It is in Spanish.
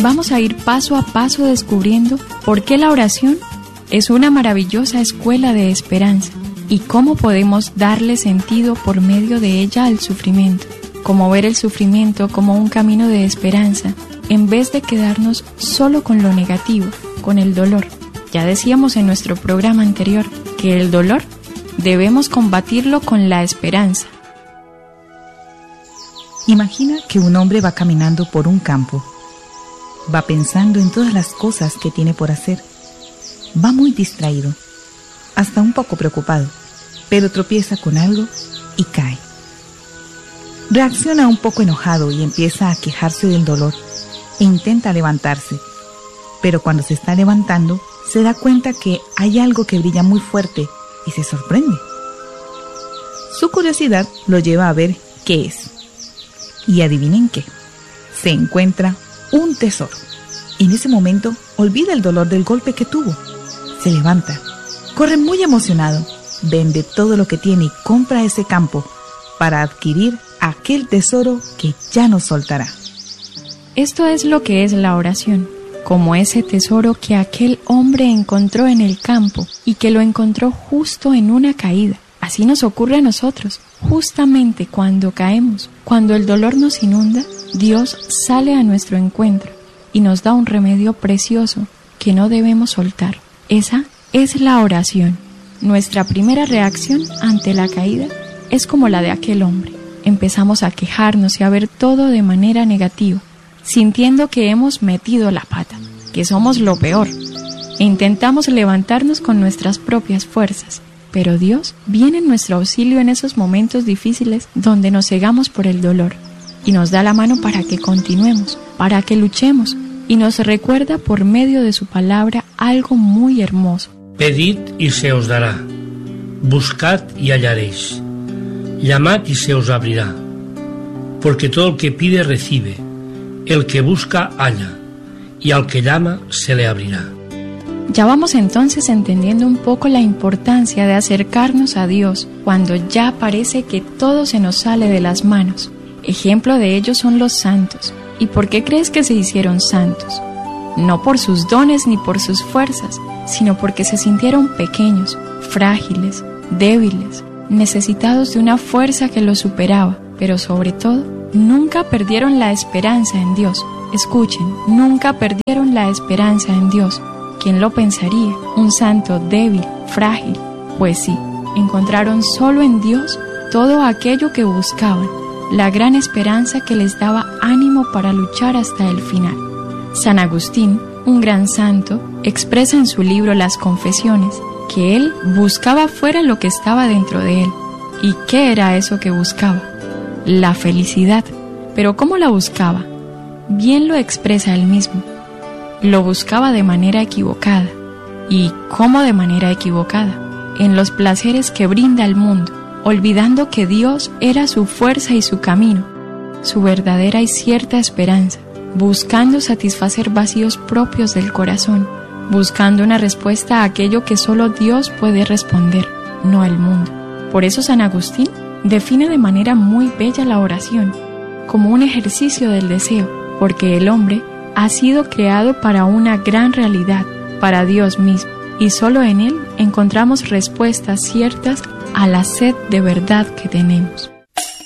vamos a ir paso a paso descubriendo por qué la oración es una maravillosa escuela de esperanza y cómo podemos darle sentido por medio de ella al sufrimiento, cómo ver el sufrimiento como un camino de esperanza en vez de quedarnos solo con lo negativo, con el dolor. Ya decíamos en nuestro programa anterior que el dolor debemos combatirlo con la esperanza. Imagina que un hombre va caminando por un campo. Va pensando en todas las cosas que tiene por hacer. Va muy distraído, hasta un poco preocupado, pero tropieza con algo y cae. Reacciona un poco enojado y empieza a quejarse del dolor e intenta levantarse, pero cuando se está levantando se da cuenta que hay algo que brilla muy fuerte y se sorprende. Su curiosidad lo lleva a ver qué es. Y adivinen qué, se encuentra un tesoro. En ese momento olvida el dolor del golpe que tuvo. Se levanta, corre muy emocionado, vende todo lo que tiene y compra ese campo para adquirir aquel tesoro que ya no soltará. Esto es lo que es la oración, como ese tesoro que aquel hombre encontró en el campo y que lo encontró justo en una caída. Así nos ocurre a nosotros. Justamente cuando caemos, cuando el dolor nos inunda, Dios sale a nuestro encuentro y nos da un remedio precioso que no debemos soltar. Esa es la oración. Nuestra primera reacción ante la caída es como la de aquel hombre. Empezamos a quejarnos y a ver todo de manera negativa, sintiendo que hemos metido la pata, que somos lo peor, e intentamos levantarnos con nuestras propias fuerzas. Pero Dios viene en nuestro auxilio en esos momentos difíciles donde nos cegamos por el dolor y nos da la mano para que continuemos, para que luchemos, y nos recuerda por medio de su palabra algo muy hermoso. Pedid y se os dará, buscad y hallaréis, llamad y se os abrirá, porque todo el que pide recibe, el que busca halla, y al que llama se le abrirá. Ya vamos entonces entendiendo un poco la importancia de acercarnos a Dios cuando ya parece que todo se nos sale de las manos. Ejemplo de ello son los santos. ¿Y por qué crees que se hicieron santos? No por sus dones ni por sus fuerzas, sino porque se sintieron pequeños, frágiles, débiles, necesitados de una fuerza que los superaba, pero sobre todo, nunca perdieron la esperanza en Dios. Escuchen, nunca perdieron la esperanza en Dios. ¿Quién lo pensaría? Un santo débil, frágil. Pues sí, encontraron solo en Dios todo aquello que buscaban, la gran esperanza que les daba ánimo para luchar hasta el final. San Agustín, un gran santo, expresa en su libro Las Confesiones que él buscaba fuera lo que estaba dentro de él. ¿Y qué era eso que buscaba? La felicidad. ¿Pero cómo la buscaba? Bien lo expresa él mismo. Lo buscaba de manera equivocada. ¿Y cómo de manera equivocada? En los placeres que brinda el mundo, olvidando que Dios era su fuerza y su camino, su verdadera y cierta esperanza, buscando satisfacer vacíos propios del corazón, buscando una respuesta a aquello que solo Dios puede responder, no el mundo. Por eso San Agustín define de manera muy bella la oración, como un ejercicio del deseo, porque el hombre ha sido creado para una gran realidad, para Dios mismo, y solo en Él encontramos respuestas ciertas a la sed de verdad que tenemos.